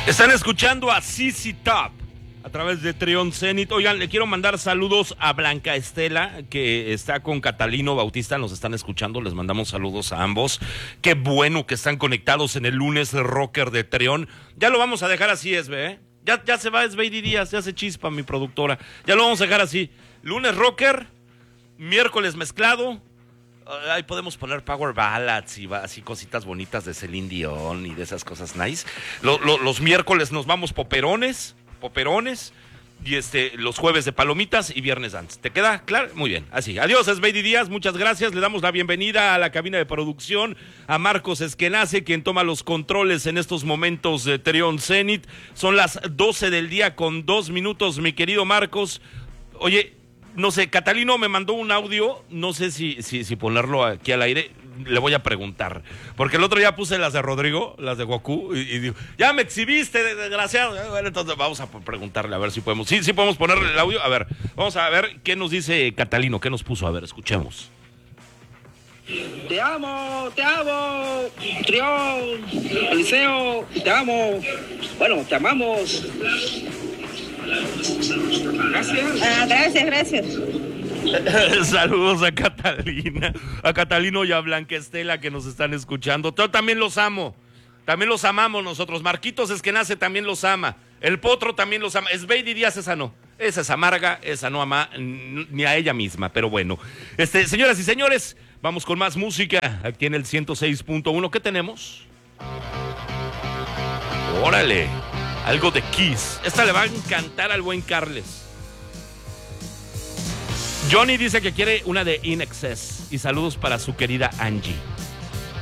Están escuchando a CC Top a través de Trión Zenit. Oigan, le quiero mandar saludos a Blanca Estela, que está con Catalino Bautista, nos están escuchando, les mandamos saludos a ambos. Qué bueno que están conectados en el lunes rocker de Trión. Ya lo vamos a dejar así, Esbe, ¿eh? Ya se va Esbe Díaz, ya se chispa mi productora. Ya lo vamos a dejar así. Lunes rocker, miércoles mezclado. Ahí podemos poner power ballads y así cositas bonitas de Celine Dion y de esas cosas nice. Los miércoles nos vamos poperones, y los jueves de palomitas y viernes dance. ¿Te queda claro? Muy bien, así. Adiós, Esbeidi Díaz, muchas gracias. Le damos la bienvenida a la cabina de producción a Marcos Esquenace, quien toma los controles en estos momentos de Trión Zenit. Son las 12 del día con 2 minutos, mi querido Marcos. Oye, no sé, Catalino me mandó un audio, no sé si ponerlo aquí al aire, le voy a preguntar, porque el otro día puse las de Rodrigo, las de Goku, y digo, ya me exhibiste, desgraciado. Bueno, entonces vamos a preguntarle a ver si podemos, sí podemos ponerle el audio. A ver, vamos a ver qué nos dice Catalino, qué nos puso, a ver, escuchemos. Te amo, Trión, Eliseo, te amo, bueno, te amamos. Gracias. Gracias. Saludos a Catalina, a Catalino y a Blanca Estela que nos están escuchando. Yo también los amo, también los amamos nosotros. Marquitos Esquenace también los ama. El Potro también los ama. Esbeidi Díaz, esa no. Esa es amarga, esa no ama ni a ella misma, pero bueno. Señoras y señores, vamos con más música aquí en el 106.1. ¿Qué tenemos? Órale, algo de Kiss. Esta le va a encantar al buen Carles. Johnny dice que quiere una de In Excess y saludos para su querida Angie.